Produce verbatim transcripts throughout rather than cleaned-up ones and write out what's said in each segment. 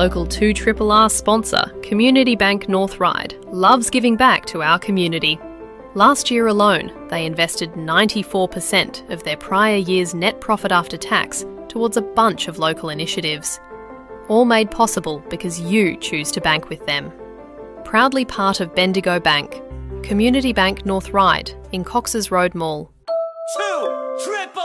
local two R R R sponsor, Community Bank North Ryde, loves giving back to our community. Last year alone, they invested ninety-four percent of their prior year's net profit after tax towards a bunch of local initiatives. All made possible because you choose to bank with them. Proudly part of Bendigo Bank, Community Bank North Ryde in Cox's Road Mall. Two, triple!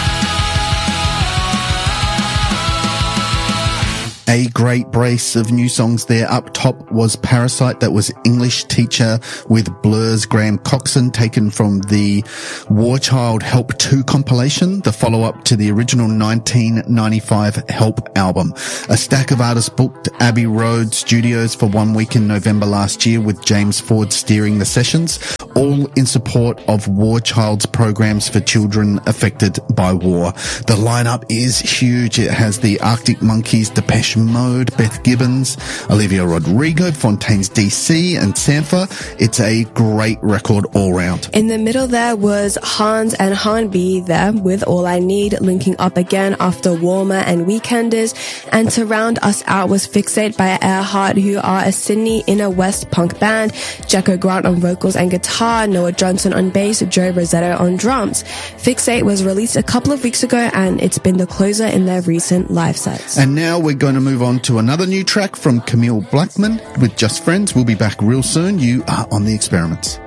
A great brace of new songs there. Up top was Parasite, that was English Teacher with Blur's Graham Coxon, taken from the War Child Help two compilation, the follow-up to the original nineteen ninety-five Help album. A stack of artists booked Abbey Road Studios for one week in November last year, with James Ford steering the sessions, all in support of War Child's programs for children affected by war. The lineup is huge. It has the Arctic Monkeys, Depeche Mode, Beth Gibbons, Olivia Rodrigo, Fontaines D C and Sampha. It's a great record all round. In the middle there was Hans and Han B there with All I Need, linking up again after Warmer and Weekenders. And to round us out was Fixate by Earhart, who are a Sydney inner west punk band. Jacko Grant on vocals and guitar, Noah Johnson on bass, Joe Rossetto on drums. Fixate was released a couple of weeks ago and it's been the closer in their recent live sets. And now we're going to move on to another new track from Camille Blackman with Just Friends. We'll be back real soon. You are on The Experiments.